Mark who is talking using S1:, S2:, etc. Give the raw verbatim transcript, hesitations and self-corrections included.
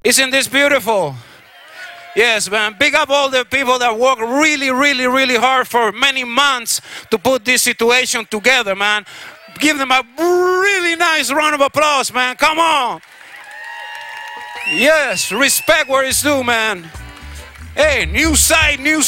S1: Isn't this beautiful? Yes, man. Big up all the people that work really, really, really hard for many months to put this situation together, man. Give them a really nice round of applause, man. Come on. Yes, respect where it's due, man. Hey, new site, new